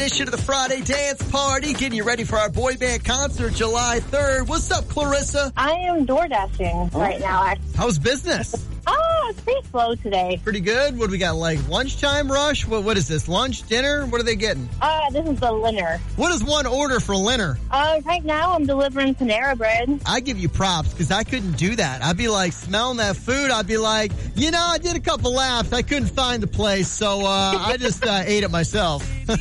edition of the Friday Dance Party, getting you ready for our boy band concert July 3rd. What's up, Clarissa? I am door dashing right now. How's business? It's pretty slow today. Pretty good. What do we got, like lunchtime rush? What is this, lunch, dinner? What are they getting? This is the Linner. What is one order for Linner? Right now I'm delivering Panera Bread. I give you props because I couldn't do that. I'd be like smelling that food. I'd be like, I did a couple laps. I couldn't find the place, so I just ate it myself.